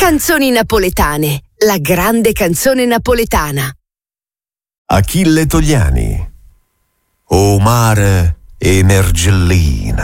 Canzoni napoletane, la grande canzone napoletana. Achille Togliani. O mare e Mergellina,